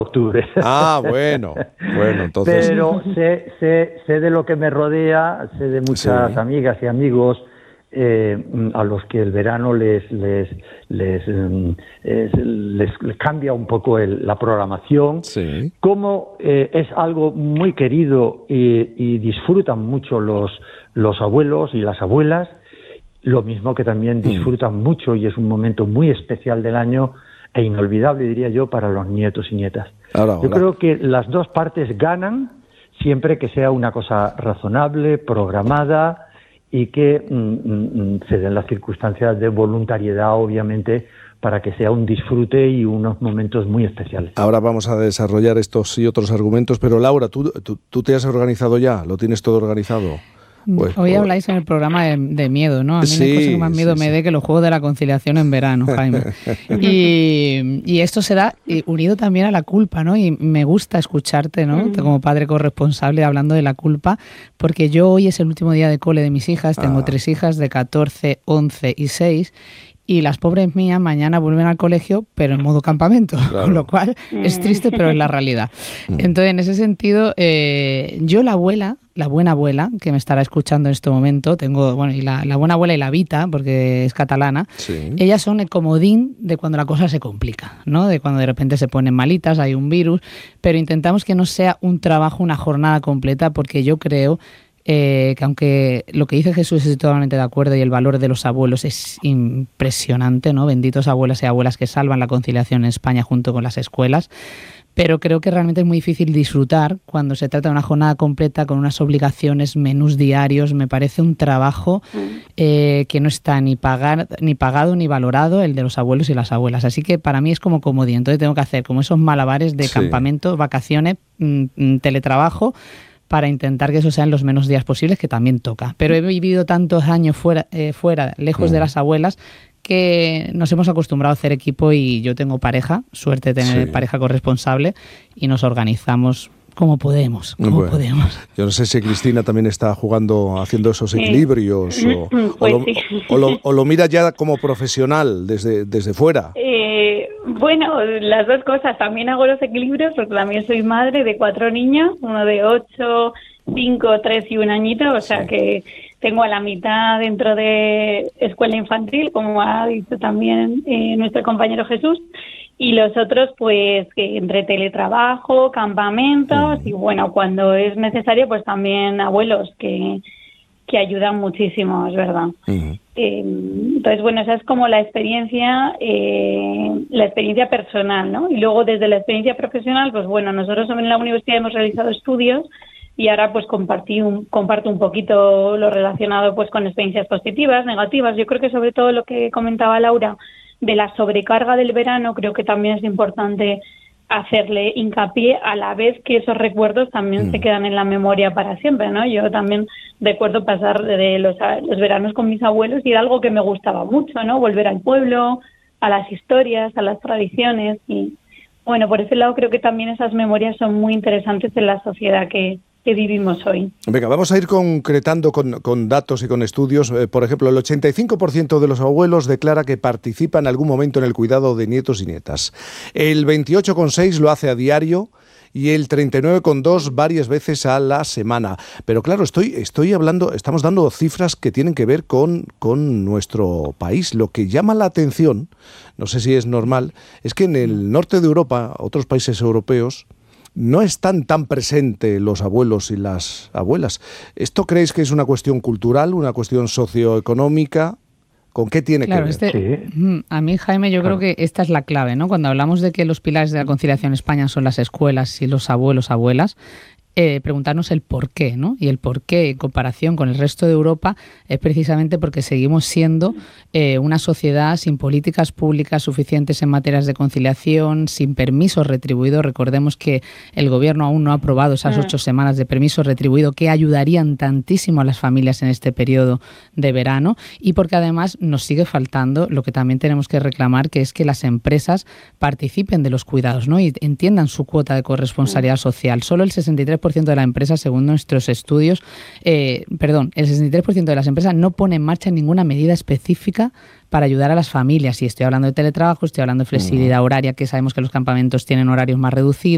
octubre. Ah, bueno, entonces... Pero sé de lo que me rodea, sé de muchas amigas y amigos a los que el verano les cambia un poco la programación, como es algo muy querido y disfrutan mucho los abuelos y las abuelas, lo mismo que también disfrutan mucho, y es un momento muy especial del año e inolvidable, diría yo, para los nietos y nietas. Yo creo que las dos partes ganan siempre que sea una cosa razonable, programada, y que se den las circunstancias de voluntariedad, obviamente, para que sea un disfrute y unos momentos muy especiales. Ahora vamos a desarrollar estos y otros argumentos, pero Laura, ¿tú te has organizado ya? ¿Lo tienes todo organizado? Pues, hoy habláis en el programa de miedo, ¿no? A mí no hay cosa que más miedo me dé que los Juegos de la Conciliación en verano, Jaime. Y esto se da unido también a la culpa, ¿no? Y me gusta escucharte, ¿no? Como padre corresponsable hablando de la culpa, porque yo hoy es el último día de cole de mis hijas, tengo 3 hijas de 14, 11 y 6, y las pobres mías mañana vuelven al colegio, pero en modo campamento, con lo cual es triste, pero es la realidad. Entonces, en ese sentido, yo la buena abuela, que me estará escuchando en este momento, y la buena abuela y la Vita, porque es catalana, ellas son el comodín de cuando la cosa se complica, ¿no? De cuando de repente se ponen malitas, hay un virus, pero intentamos que no sea un trabajo, una jornada completa, porque yo creo que aunque lo que dice Jesús estoy totalmente de acuerdo y el valor de los abuelos es impresionante, ¿no? Benditos abuelas y abuelas que salvan la conciliación en España junto con las escuelas, pero creo que realmente es muy difícil disfrutar cuando se trata de una jornada completa con unas obligaciones, menús diarios. Me parece un trabajo que no está ni pagado ni valorado, el de los abuelos y las abuelas. Así que para mí es como comodín. Entonces tengo que hacer como esos malabares de campamento, vacaciones, teletrabajo, para intentar que eso sean los menos días posibles, que también toca. Pero he vivido tantos años fuera lejos de las abuelas, que nos hemos acostumbrado a hacer equipo, y yo tengo pareja, suerte de tener pareja corresponsable, y nos organizamos como podemos. Yo no sé si Cristina también está haciendo esos equilibrios, o lo mira ya como profesional desde fuera. Bueno, las dos cosas. También hago los equilibrios porque también soy madre de 4 niños, uno de 8, 5, 3 y 1 añito, o sea que tengo a la mitad dentro de escuela infantil, como ha dicho también nuestro compañero Jesús, y los otros pues entre teletrabajo, campamentos y bueno, cuando es necesario pues también abuelos que ayudan muchísimo, es verdad. Entonces, bueno, esa es como la experiencia personal, ¿no? Y luego desde la experiencia profesional, pues bueno, nosotros en la universidad hemos realizado estudios y ahora pues comparto un poquito lo relacionado pues con experiencias positivas, negativas. Yo creo que sobre todo lo que comentaba Laura de la sobrecarga del verano, creo que también es importante hacerle hincapié, a la vez que esos recuerdos también se quedan en la memoria para siempre, ¿no? Yo también recuerdo pasar de los veranos con mis abuelos y era algo que me gustaba mucho, ¿no? Volver al pueblo, a las historias, a las tradiciones y, bueno, por ese lado creo que también esas memorias son muy interesantes en la sociedad que vivimos hoy. Venga, vamos a ir concretando con datos y con estudios. Por ejemplo, el 85% de los abuelos declara que participa en algún momento en el cuidado de nietos y nietas. El 28,6% lo hace a diario y el 39,2% varias veces a la semana. Pero claro, estamos dando cifras que tienen que ver con nuestro país. Lo que llama la atención, no sé si es normal, es que en el norte de Europa, otros países europeos, no están tan presentes los abuelos y las abuelas. ¿Esto creéis que es una cuestión cultural, una cuestión socioeconómica? ¿Con qué tiene que ver? A mí, Jaime, yo creo que esta es la clave, ¿no? Cuando hablamos de que los pilares de la conciliación en España son las escuelas y los abuelos, abuelas, preguntarnos el por qué, ¿no? Y el por qué en comparación con el resto de Europa es precisamente porque seguimos siendo una sociedad sin políticas públicas suficientes en materias de conciliación, sin permiso retribuido. Recordemos que el gobierno aún no ha aprobado esas 8 semanas de permiso retribuido que ayudarían tantísimo a las familias en este periodo de verano, y porque además nos sigue faltando lo que también tenemos que reclamar, que es que las empresas participen de los cuidados, ¿no? Y entiendan su cuota de corresponsabilidad social. Solo el 63% de las empresas, según nuestros estudios, el 63% de las empresas no pone en marcha ninguna medida específica para ayudar a las familias. Y estoy hablando de teletrabajo, estoy hablando de flexibilidad horaria, que sabemos que los campamentos tienen horarios más reducidos.